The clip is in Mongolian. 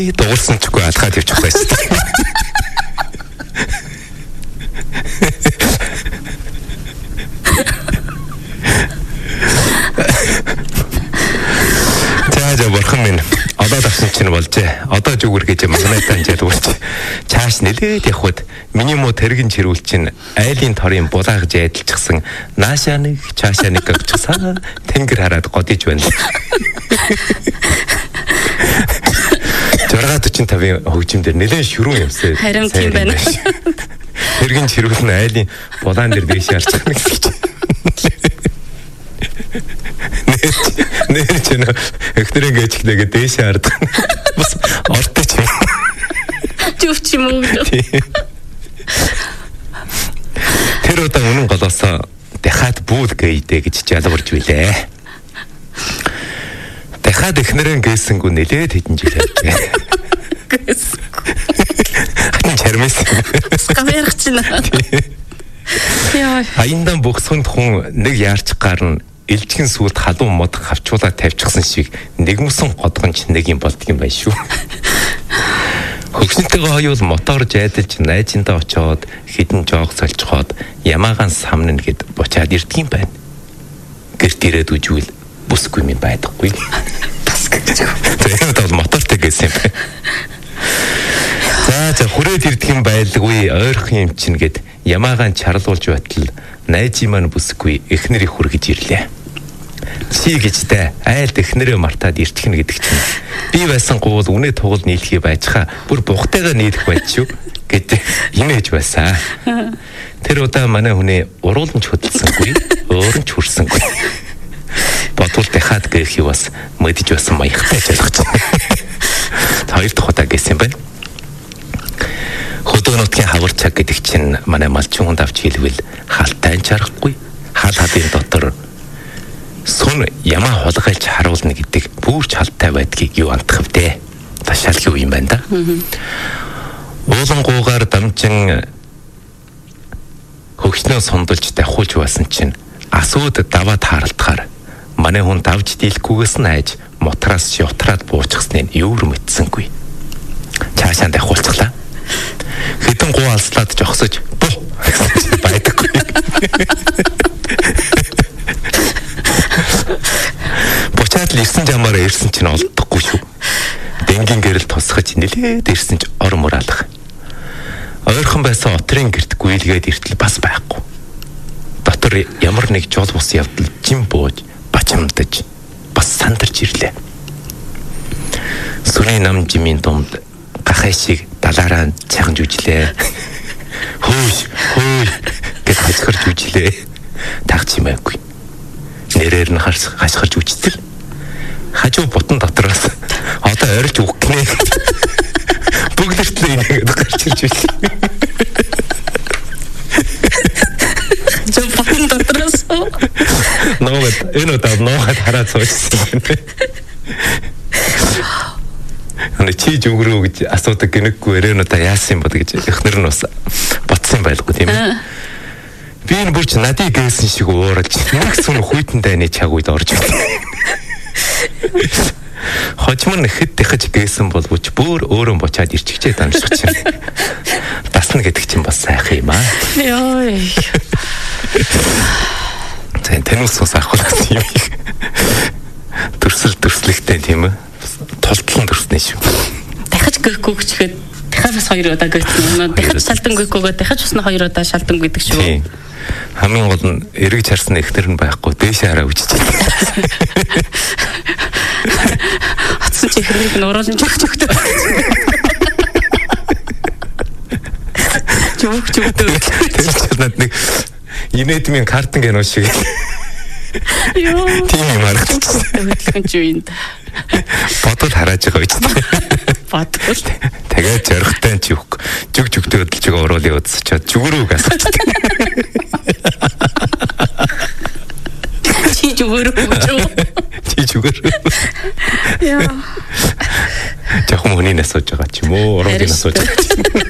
дуурсан чгүй алхаад явчих байсан. За бурхан минь одоо давсан чинь болжээ. Одоо зүгүр гэж магнитан жаалгуулж чааш нэлээд явхад миний муу тэрэгэн чирүүл чинь айлын торын булаагж айдалчихсан наашаа нэг чаашаа нэг гавчсан тэнгэр хараад годиж байна. 645-ын хөгжимдөр нэлээд шүрүүн юмсаа. Харин тийм байна. Тэрэгэн чирүүл нь айлын булаан дээр дэше харчих нэг гэж. Нэр чинь эхнэрийн гэжлээгээ дээшээ хардаг. Бас ортой ч юм. Зүвч юм уу? Тэр удаа үнэн голоосоо дахиад бүүл гээдэ гэж жалгарч билээ. Дахиад эхнэрийн гээсэнгүү нэлээд хэдэн жил явжээ. Хатан чармэс. Скамерх чинь. Яа. Аяндан бөхсөнд хүн нэг яарч гарна. Илжигэн сүлд халуун мод хавчуулаад тавьчихсан шиг нэгмсэн годгонч нэг юм болдго юм байна шүү. Хөгшөнтэйгээ хоёул моторж айдалж найзындаа очоод хідэн жоог солилцоход ямаагаан самнана гэд бочаад ирдэг юм байна. Гэрт ирээд үжвэл бүсгүй юм байдаггүй. Бас гэж. Тэгээд бол мотортой гэсэн юм байна. За хүрээд ирдэг юм байлгүй ойрхон юм чинь гэд ямаагаан чарлуулж байтал найзын маань бүсгүй эхнэр их хүргэж ирлээ. Чи гэжтэй айлд эхнэрээ мартаад ирчихнэ гэдэг чинь би байсан гуул үнэ тугал нийлхий байжхаа бүр бухтайгаа нийлэх байж шүү гэд имэж байсан. Тэр удаа манай хүний уруулан ч хөдөлсөнгүй өөр нь ч хүрсэнгүй. Бодвол дахиад гэхий бас мэдэж байсан маягтай ажиллах чинь. Хоёр дахь удаа гэсэн юм байна. Хөдөө нутгийн хавар цаг гэдэг чинь манай малчин хүнд авч хэлвэл хаалтай чарахгүй хаал хадын дотор сүн ямаа хулгайлж харуулна гэдэг бүрч халтай байдгийг юу андах вэ? Ташаалгүй юм байна да. Уулангуугаар дамжин хөгшнөө сундалж давхуулж байсан чинь асууд даваад харалтахаар манай хүн давж дийлэхгүйгээс нь айж мотраас шутраад буучгсныг юур мэдсэнгүй. Цаашаа давхуулчихлаа. Хэдэн гоо алслаад жогсож буу байдаггүй. Бочаад л ирсэн жамаараа ирсэн чинь олдохгүй шүү. Дэнгийн гэрэл тусгаж нэлээд ирсэн ч ор мураалах. Ойрхон байсан отрын гэрт гүйлгээд иртэл бас байхгүй. Дотор ямар нэг жол бус явдал жим бууж бачамдаж бас сандарч ирлээ. Сүрийн нам жимийн дунд гахай шиг далаараа цаган жүжлээ. Хөөж гэж хачгарч үжлээ. Тагч юмаагүй. Нэрээр нь хашгирч үжтэл. Хажуу бутан дотроос одоо орж өгөх гинэ. Бүгдэртлээ ингээд гарч ирж байлаа. Хажуу бутан дотроос. Энэ удаа ногод хараад суучихсан. Аны чи зүгрөө гэж асуудаг гэнэггүй өрөөнөдөө яасан юм бод гэж эхнэр нь бас ботсон байлгүй тийм ээ. Би энэ бүрч надыг гээсэн шиг ууралж нэг сүн хүйтэн дайны чаг үед орж ирлээ. Хожим нь хэд дахиж гээсэн боловч бүр өөрөө бочаад ирчихжээ дамжчих чинь. Дасна гэдэг чинь бас сайхан юм аа. Йой. Тэнүүс ус ахуулсан юм. Төрслөгтэй тийм ээ. Толтлон төрснэ шүү. Дахиж гүйхгүй гэхэд дахиад бас 2 удаа гүйсэн. Дахиж шалдан гүйхгүйгээ дахиж усна 2 удаа шалдан гүйдэг шүү. Хамгийн гол нь эргэж харсан эхнэр нь байхгүй дээшээ хараа үжиж байна. Атсан чи хэрэг нь уруулж өгдөг. Тэр над нэг инээдмийн картын гэнэ шиг. Йоо. Тийм юм харагдчихсан. Хөдөлгөн ч юу юм да. Бодол харааж байгаа биз дээ. Бодол. Тэгээд зоригтой ч юух. Жүг-жүгтэй хөдөлж байгаа уруулын удсчаад зүгрүүг асуучих. Чи зүгрүү. Чи зүгрүү. Яа. Жахам хүний асууж байгаа ч юм уу, уруулын асууж байгаа ч юм уу.